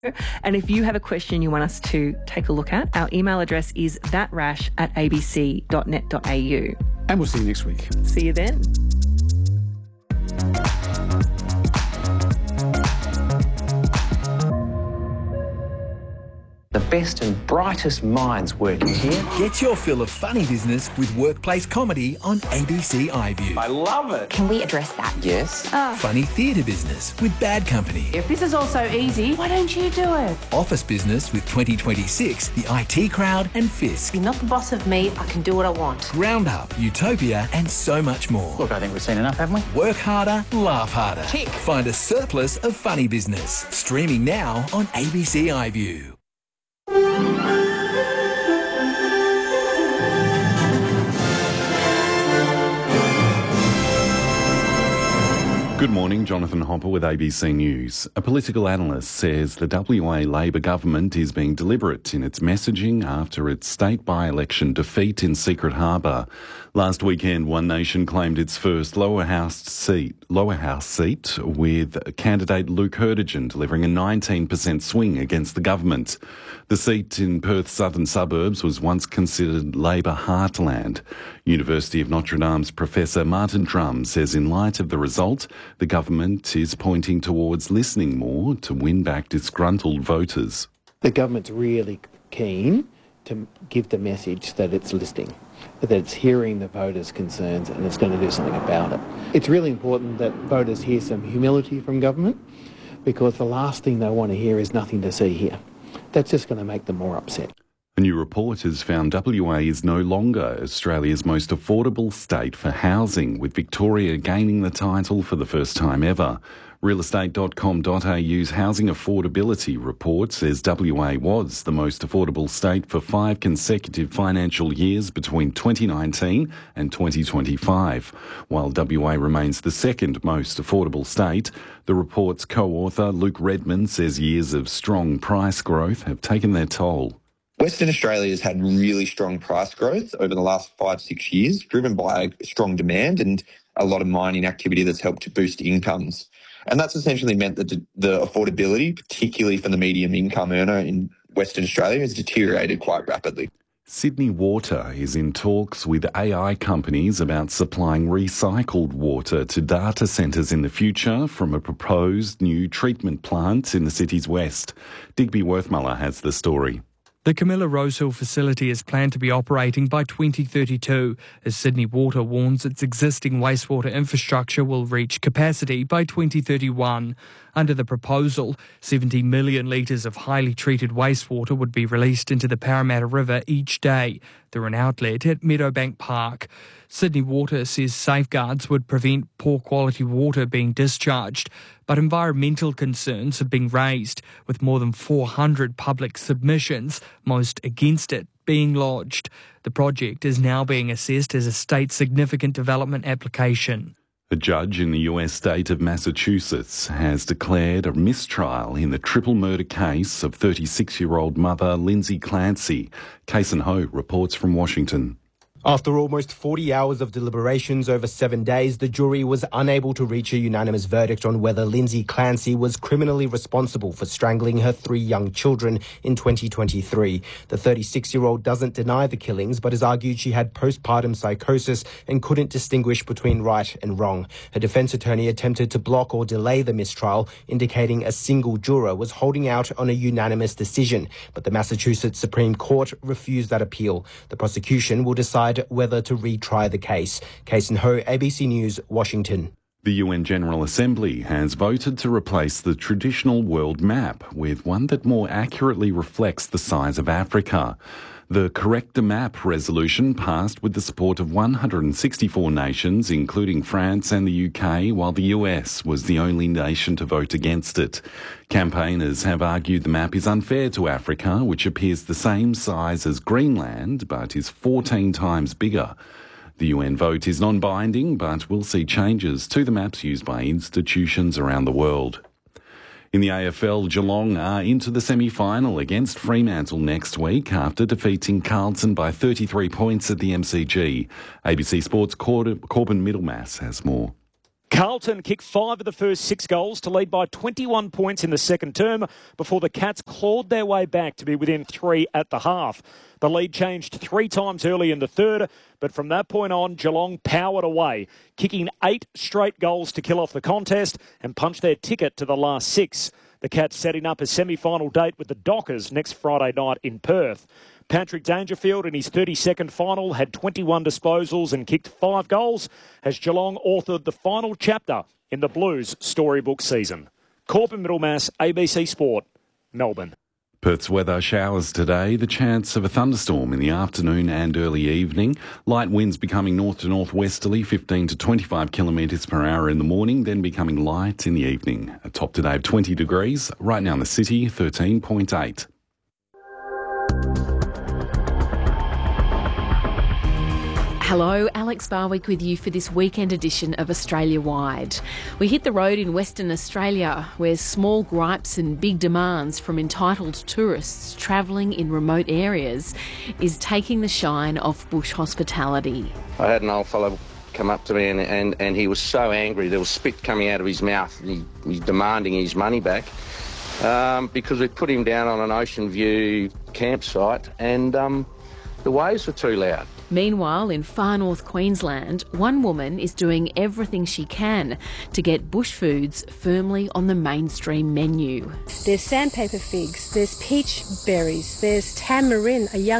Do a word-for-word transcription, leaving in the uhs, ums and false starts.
And if you have a question you want us to take a look at, our email address is thatrash at abc dot net dot a u. And we'll see you next week. See you then. The best and brightest minds working here. Get your fill of funny business with workplace comedy on A B C iView. I love it. Can we address that? Yes. Oh. Funny theatre business with Bad Company. If this is all so easy, why don't you do it? Office business with twenty twenty-six, the I T Crowd and Fisk. You're not the boss of me. I can do what I want. Roundup, Utopia and so much more. Look, I think we've seen enough, haven't we? Work harder, laugh harder. Tick. Find a surplus of funny business. Streaming now on A B C iView. Good morning, Jonathan Hopper with A B C News. A political analyst says the W A Labor government is being deliberate in its messaging after its state by-election defeat in Secret Harbour. Last weekend, One Nation claimed its first lower house seat, lower house seat, with candidate Luke Herdigan delivering a nineteen percent swing against the government. The seat in Perth's southern suburbs was once considered Labor heartland. University of Notre Dame's Professor Martin Drum says in light of the result, the government is pointing towards listening more to win back disgruntled voters. The government's really keen to give the message that it's listening, that it's hearing the voters' concerns and it's going to do something about it. It's really important that voters hear some humility from government, because the last thing they want to hear is nothing to see here. That's just going to make them more upset. A new report has found W A is no longer Australia's most affordable state for housing, with Victoria gaining the title for the first time ever. real estate dot com dot a u's housing affordability report says W A was the most affordable state for five consecutive financial years between twenty nineteen and twenty twenty-five. While W A remains the second most affordable state, the report's co-author Luke Redmond says years of strong price growth have taken their toll. Western Australia has had really strong price growth over the last five, six years, driven by strong demand and a lot of mining activity that's helped to boost incomes. And that's essentially meant that the affordability, particularly for the medium income earner in Western Australia, has deteriorated quite rapidly. Sydney Water is in talks with A I companies about supplying recycled water to data centres in the future from a proposed new treatment plant in the city's west. Digby Worthmuller has the story. The Camilla Rosehill facility is planned to be operating by twenty thirty-two, as Sydney Water warns its existing wastewater infrastructure will reach capacity by twenty thirty-one. Under the proposal, seventy million litres of highly treated wastewater would be released into the Parramatta River each day through an outlet at Meadowbank Park. Sydney Water says safeguards would prevent poor quality water being discharged, but environmental concerns have been raised, with more than four hundred public submissions, most against it, being lodged. The project is now being assessed as a state significant development application. A judge in the U S state of Massachusetts has declared a mistrial in the triple murder case of thirty-six-year-old mother Lindsay Clancy. Kason Ho reports from Washington. After almost forty hours of deliberations over seven days, the jury was unable to reach a unanimous verdict on whether Lindsay Clancy was criminally responsible for strangling her three young children in twenty twenty-three. The thirty-six-year-old doesn't deny the killings, but has argued she had postpartum psychosis and couldn't distinguish between right and wrong. Her defence attorney attempted to block or delay the mistrial, indicating a single juror was holding out on a unanimous decision, but the Massachusetts Supreme Court refused that appeal. The prosecution will decide whether to retry the case. Kason Ho, A B C News, Washington. The U N General Assembly has voted to replace the traditional world map with one that more accurately reflects the size of Africa. The Correct the Map resolution passed with the support of one hundred sixty-four nations, including France and the U K, while the U S was the only nation to vote against it. Campaigners have argued the map is unfair to Africa, which appears the same size as Greenland, but is fourteen times bigger. The U N vote is non-binding, but will see changes to the maps used by institutions around the world. In the A F L, Geelong are into the semi-final against Fremantle next week after defeating Carlton by thirty-three points at the M C G. A B C Sports' Corbin Middlemass has more. Carlton kicked five of the first six goals to lead by twenty-one points in the second term before the Cats clawed their way back to be within three at the half. The lead changed three times early in the third, but from that point on, Geelong powered away, kicking eight straight goals to kill off the contest and punch their ticket to the last six. The Cats setting up a semi-final date with the Dockers next Friday night in Perth. Patrick Dangerfield in his thirty-second final had twenty-one disposals and kicked five goals as Geelong authored the final chapter in the Blues storybook season. Corbin Middlemass, A B C Sport, Melbourne. Perth's weather: showers today, the chance of a thunderstorm in the afternoon and early evening. Light winds becoming north to northwesterly, fifteen to twenty-five kilometres per hour in the morning, then becoming light in the evening. A top today of twenty degrees. Right now in the city, thirteen point eight. Hello, Alex Barwick with you for this weekend edition of Australia Wide. We hit the road in Western Australia, where small gripes and big demands from entitled tourists travelling in remote areas is taking the shine off bush hospitality. I had an old fellow come up to me and, and, and he was so angry. There was spit coming out of his mouth. And he, he's demanding his money back um, because we put him down on an ocean view campsite and um, the waves were too loud. Meanwhile, in far north Queensland, one woman is doing everything she can to get bush foods firmly on the mainstream menu. There's sandpaper figs, there's peach berries, there's tamarind, a young